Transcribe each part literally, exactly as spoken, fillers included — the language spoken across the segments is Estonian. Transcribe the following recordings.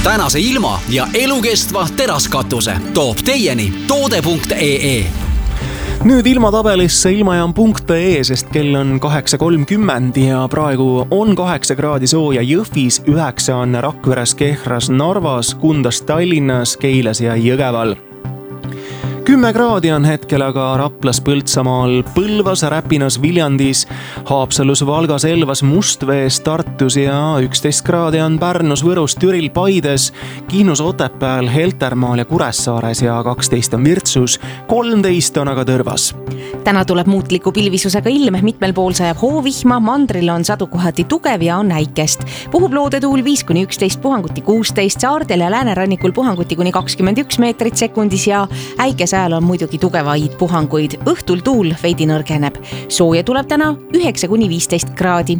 tänase ilma ja elukestva teraskatuse toob teieni toode punkt ee. Nüüd ilmatabelisse ilmajaam punkt ee, sest kell on kaheksa kolmkümmend ja praegu on kaheksa kraadi sooja Jõhvis, üheksa on Rakveres, Kehras, Narvas, Kundas, Tallinnas, Keilas ja Jõgeval. Kümme kraadi on hetkel aga Raplas, Põltsamaal, Põlvas, Räpinas, Viljandis, Haapsalus, Valgas, Elvas, Mustvees, Tartus ja üksteist kraadi on Pärnus, Võrus, Türil, Paides, Kihnus, Otepääl, Heltermaal ja Kuressaares ja kaksteist on Virtsus, kolmteist on aga Tõrvas. Täna tuleb muutliku pilvisusega ilm, mitmel pool sajab hoovihma, mandril on sadu kohati tugev ja on häikest. Puhub loodetuul viis kuni üksteist, puhanguti kuusteist, saartel ja läänerannikul puhanguti kuni kakskümmend üks meetrit sekundis ja häikes ajal on muidugi tugevaid puhanguid. Õhtul tuul veidi nõrgeneb. Sooja tuleb täna üheksa kuni viisteist kraadi.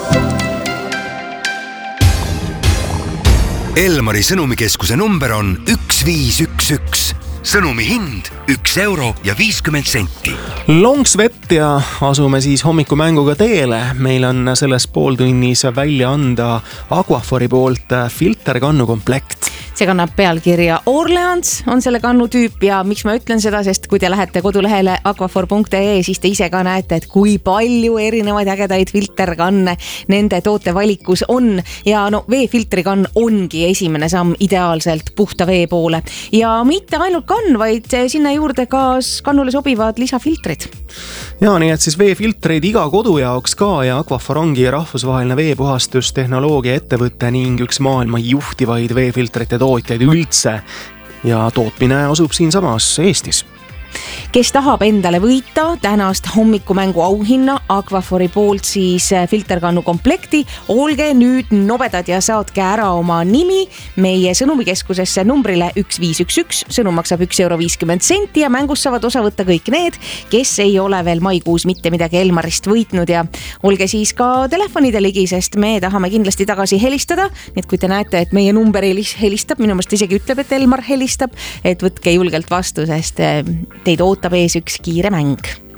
Elmari sõnumikeskuse number on üks viis üks üks. Sõnumi hind üks euro ja viiskümmend senti. Lonks vett ja asume siis hommikumänguga teele. Meil on selles pooltunnis välja anda Aquafori poolt filterkannu komplekt. See kannab pealkirja Orleans on selle kannu tüüp ja miks ma ütlen seda, sest kui te lähete kodulehele aquafor punkt ee, siis te ise ka näete, et kui palju erinevaid ägedaid filterkanne nende tootevalikus on ja no veefiltrikann ongi esimene samm ideaalselt puhta vee poole ja mitte ainult kann, vaid sinna juurde ka kannule sobivad lisafiltrid. Ja nii, et siis veefiltreid iga kodu jaoks ka ja Aquafor ongi rahvusvaheline veepuhastustehnoloogia ettevõte ning üks maailma juhtivaid veefiltrite tootjaid üldse ja tootmine asub siin samas Eestis. Kes tahab endale võita tänast hommikumängu auhinna Aquafori poolt siis filterkannu komplekti, olge nüüd nobedad ja saatke ära oma nimi meie sõnumikeskusesse numbrile üks viis üks üks, sõnum maksab üks euro viiskümmend senti ja mängus saavad osa võtta kõik need, kes ei ole veel maikuus mitte midagi Elmarist võitnud ja olge siis ka telefonide ligi, sest me tahame kindlasti tagasi helistada, nii et kui te näete, et meie number helistab, minu meelest isegi ütleb, et Elmar helistab, et võtke julgelt vastu, sest teid ootab ees üks kiire mäng.